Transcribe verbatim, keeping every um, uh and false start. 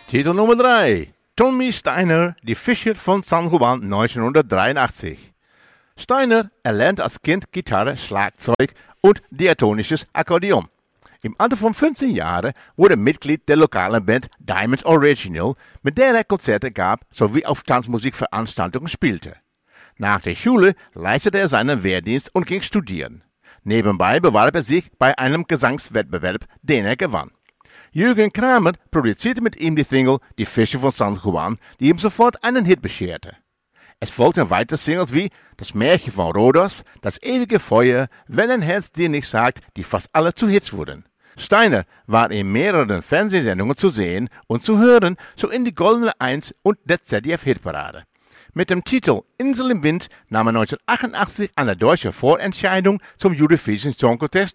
Titel Nummer drei. Tommy Steiner, die Fischer von San Juan neunzehnhundertdreiundachtzig. Steiner erlernte als Kind Gitarre, Schlagzeug und diatonisches Akkordeon. Im Alter von fünfzehn Jahren wurde er Mitglied der lokalen Band Diamonds Original, mit der er Konzerte gab sowie auf Tanzmusikveranstaltungen spielte. Nach der Schule leistete er seinen Wehrdienst und ging studieren. Nebenbei bewarb er sich bei einem Gesangswettbewerb, den er gewann. Jürgen Kramer produzierte mit ihm die Single Die Fische von San Juan, die ihm sofort einen Hit bescherte. Es folgten weitere Singles wie Das Märchen von Rhodos, Das ewige Feuer, Wenn ein Herz dir nicht sagt, die fast alle zu Hits wurden. Steiner war in mehreren Fernsehsendungen zu sehen und zu hören, so in die Goldene Eins und der Z D F-Hitparade. Mit dem Titel Insel im Wind nahm er neunzehnhundertachtundachtzig an der deutschen Vorentscheidung zum Eurovision Song Contest